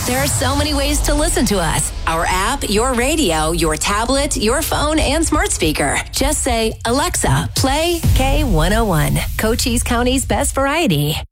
There are so many ways to listen to us. Our app, your radio, your tablet, your phone, and smart speaker. Just say, Alexa, play K101, Cochise County's best variety.